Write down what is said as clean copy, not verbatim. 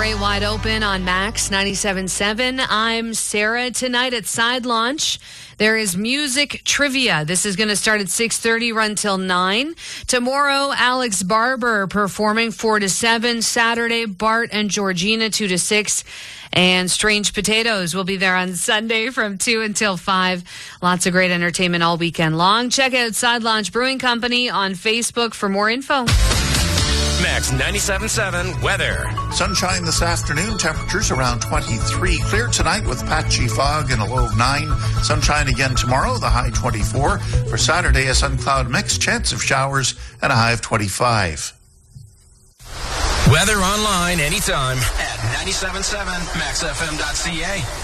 Great Wide Open on Max 97.7. I'm Sarah. Tonight at Side Launch, there is music trivia. This is going to start at 6:30, run till 9. Tomorrow, Alex Barber performing 4 to 7. Saturday, Bart and Georgina 2 to 6. And Strange Potatoes will be there on Sunday from 2 until 5. Lots of great entertainment all weekend long. Check out Side Launch Brewing Company on Facebook for more info. Max 97.7 weather. Sunshine this afternoon. Temperatures around 23. Clear tonight with patchy fog and a low of 9. Sunshine again tomorrow, the high 24. For Saturday, a sun-cloud mix, chance of showers, and a high of 25. Weather online anytime at 97.7maxfm.ca.